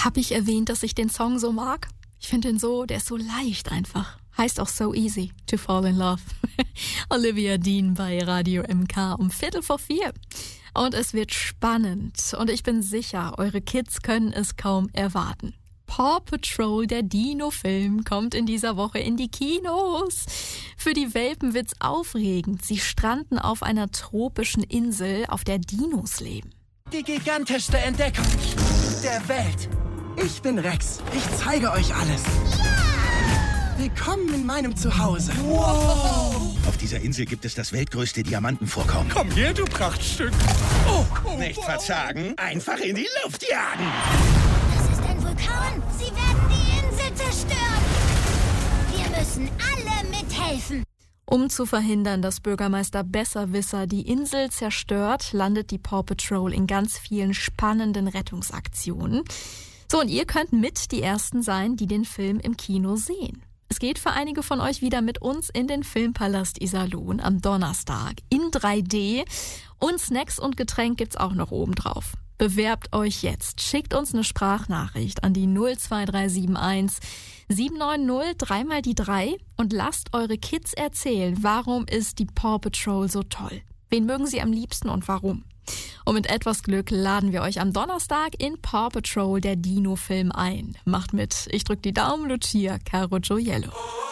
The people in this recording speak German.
Hab ich erwähnt, dass ich den Song so mag? Ich finde ihn so, der ist so leicht einfach. Heißt auch So Easy to Fall in Love. Olivia Dean bei Radio MK um 3:45. Und es wird spannend. Und ich bin sicher, eure Kids können es kaum erwarten. Paw Patrol, der Dino-Film, kommt in dieser Woche in die Kinos. Für die Welpen wird's aufregend. Sie stranden auf einer tropischen Insel, auf der Dinos leben. Die gigantischste Entdeckung der Welt. Ich bin Rex. Ich zeige euch alles. Willkommen in meinem Zuhause. Wow! Auf dieser Insel gibt es das weltgrößte Diamantenvorkommen. Komm her, du Prachtstück. Oh, Nicht verzagen, einfach in die Luft jagen. Das ist ein Vulkan. Sie werden die Insel zerstören. Wir müssen alle mithelfen. Um zu verhindern, dass Bürgermeister Besserwisser die Insel zerstört, landet die Paw Patrol in ganz vielen spannenden Rettungsaktionen. So, und ihr könnt mit die Ersten sein, die den Film im Kino sehen. Es geht für einige von euch wieder mit uns in den Filmpalast Iserlohn am Donnerstag in 3D. Und Snacks und Getränk gibt's auch noch obendrauf. Bewerbt euch jetzt. Schickt uns eine Sprachnachricht an die 02371 790 3 die 3 und lasst eure Kids erzählen, warum ist die Paw Patrol so toll? Wen mögen sie am liebsten und warum? Und mit etwas Glück laden wir euch am Donnerstag in Paw Patrol, der Dino-Film, ein. Macht mit. Ich drück die Daumen, Lucia Caro Gioiello.